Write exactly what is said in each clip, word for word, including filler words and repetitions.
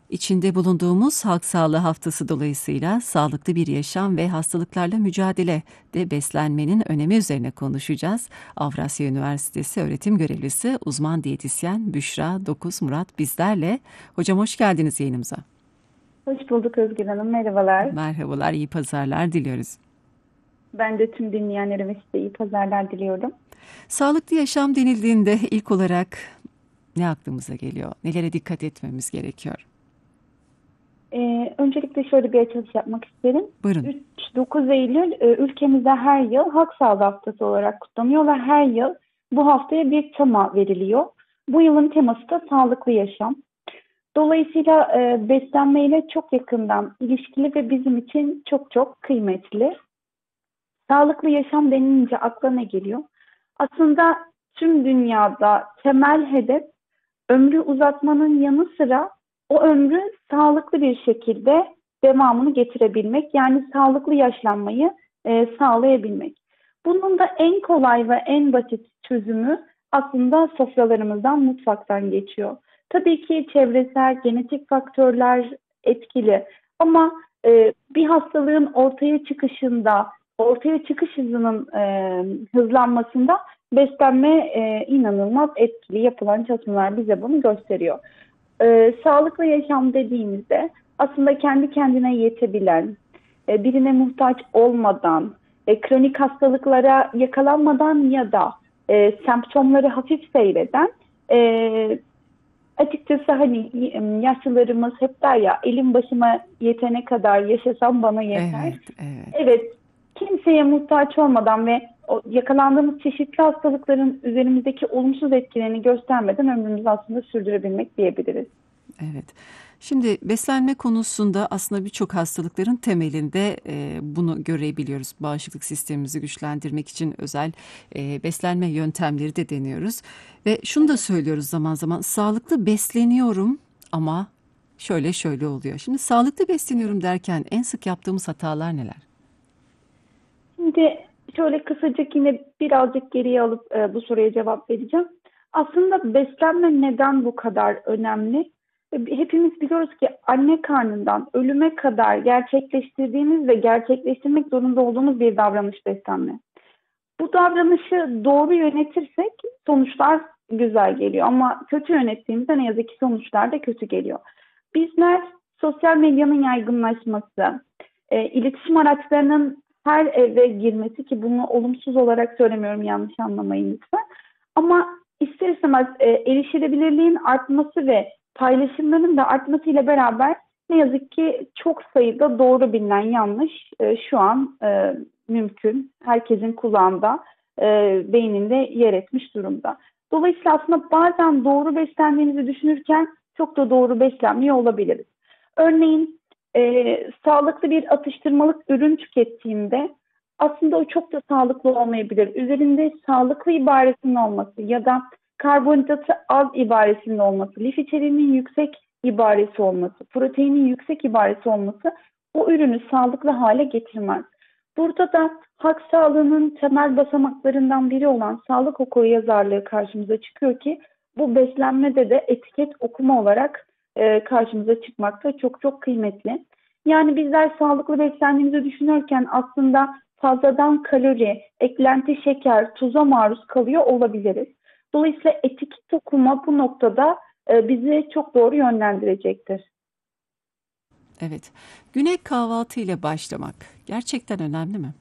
İçinde bulunduğumuz Halk Sağlığı Haftası dolayısıyla sağlıklı bir yaşam ve hastalıklarla mücadele de beslenmenin önemi üzerine konuşacağız. Avrasya Üniversitesi öğretim görevlisi uzman diyetisyen Büşra Dokuz Murat bizlerle. Hocam hoş geldiniz yayınımıza. Hoş bulduk Özgür Hanım. Merhabalar. Merhabalar, iyi pazarlar diliyoruz. Ben de tüm dinleyenlerime size iyi pazarlar diliyorum. Sağlıklı yaşam denildiğinde ilk olarak ne aklımıza geliyor? Nelere dikkat etmemiz gerekiyor? Ee, öncelikle şöyle bir açılış yapmak isterim. Buyurun. üç dokuz Eylül e, ülkemizde her yıl Halk Sağlığı Haftası olarak kutlanıyor ve her yıl bu haftaya bir tema veriliyor. Bu yılın teması da sağlıklı yaşam. Dolayısıyla e, beslenmeyle çok yakından ilişkili ve bizim için çok çok kıymetli. Sağlıklı yaşam denilince akla ne geliyor? Aslında tüm dünyada temel hedef ömrü uzatmanın yanı sıra o ömrü sağlıklı bir şekilde devamını getirebilmek, yani sağlıklı yaşlanmayı e, sağlayabilmek. Bunun da en kolay ve en basit çözümü aslında sofralarımızdan, mutfaktan geçiyor. Tabii ki çevresel, genetik faktörler etkili ama e, bir hastalığın ortaya çıkışında, ortaya çıkış hızının e, hızlanmasında beslenme e, inanılmaz etkili. Yapılan çalışmalar bize bunu gösteriyor. E, sağlıklı yaşam dediğimizde aslında kendi kendine yetebilen, e, birine muhtaç olmadan, e, kronik hastalıklara yakalanmadan ya da e, semptomları hafif seyreden, e, açıkçası hani yaşlılarımız hep der ya, elim başıma yetene kadar yaşasam bana yeter. Evet, evet. Evet, kimseye muhtaç olmadan ve o yakalandığımız çeşitli hastalıkların üzerimizdeki olumsuz etkilerini göstermeden ömrümüzü aslında sürdürebilmek diyebiliriz. Evet. Şimdi beslenme konusunda aslında birçok hastalıkların temelinde e, bunu görebiliyoruz. Bağışıklık sistemimizi güçlendirmek için özel e, beslenme yöntemleri de deniyoruz. Ve şunu da Evet. söylüyoruz zaman zaman, sağlıklı besleniyorum ama şöyle şöyle oluyor. Şimdi sağlıklı besleniyorum derken en sık yaptığımız hatalar neler? Şimdi şöyle kısaca yine birazcık geriye alıp e, bu soruya cevap vereceğim. Aslında beslenme neden bu kadar önemli? E, Hepimiz biliyoruz ki anne karnından ölüme kadar gerçekleştirdiğimiz ve gerçekleştirmek zorunda olduğumuz bir davranış beslenme. Bu davranışı doğru yönetirsek sonuçlar güzel geliyor ama kötü yönettiğimizde ne yazık ki sonuçlar da kötü geliyor. Bizler sosyal medyanın yaygınlaşması, e, iletişim araçlarının her eve girmesi, ki bunu olumsuz olarak söylemiyorum, yanlış anlamayın lütfen. Ama ister istemez e, erişilebilirliğin artması ve paylaşımların da artmasıyla beraber ne yazık ki çok sayıda doğru bilinen yanlış e, şu an e, mümkün. Herkesin kulağında, e, beyninde yer etmiş durumda. Dolayısıyla aslında bazen doğru beslendiğimizi düşünürken çok da doğru beslenmiyor olabiliriz. Örneğin e, sağlıklı bir atıştırmalık ürün tükettiğimde aslında o çok da sağlıklı olmayabilir. Üzerinde sağlıklı ibaresinin olması ya da karbonhidratı az ibaresinin olması, lif içeriğinin yüksek ibaresi olması, proteinin yüksek ibaresi olması o ürünü sağlıklı hale getirmez. Burada da halk sağlığının temel basamaklarından biri olan sağlık okuryazarlığı karşımıza çıkıyor ki bu beslenmede de etiket okuma olarak e, karşımıza çıkmakta çok çok kıymetli. Yani bizler sağlıklı beslendiğimizi düşünürken aslında fazladan kalori, eklenti şeker, tuza maruz kalıyor olabiliriz. Dolayısıyla etiket okuma bu noktada e, bizi çok doğru yönlendirecektir. Evet. Güne kahvaltı ile başlamak gerçekten önemli mi?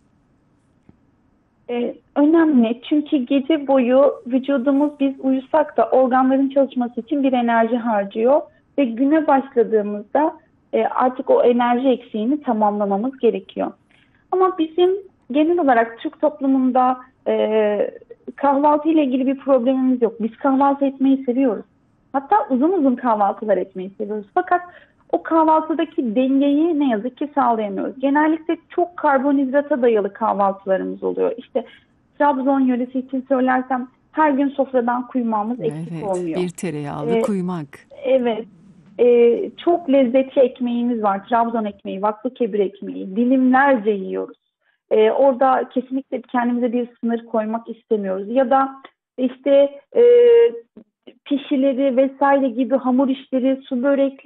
Ee, önemli, çünkü gece boyu vücudumuz, biz uyusak da organların çalışması için bir enerji harcıyor ve güne başladığımızda e, artık o enerji eksiğini tamamlamamız gerekiyor. Ama bizim genel olarak Türk toplumunda e, kahvaltı ile ilgili bir problemimiz yok. Biz kahvaltı etmeyi seviyoruz. Hatta uzun uzun kahvaltılar etmeyi seviyoruz. Fakat o kahvaltıdaki dengeyi ne yazık ki sağlayamıyoruz. Genellikle çok karbonhidrata dayalı kahvaltılarımız oluyor. İşte Trabzon yöresi için söylersem her gün sofradan kuymamız eksik Evet, olmuyor. bir tereyağlı Ee, kuymak. evet, ee, çok lezzetli ekmeğimiz var. Trabzon ekmeği, vakfı kebir ekmeği. Dilimlerce yiyoruz. Ee, orada kesinlikle kendimize bir sınır koymak istemiyoruz. Ya da işte e, pişileri vesaire gibi hamur işleri, su börekleri,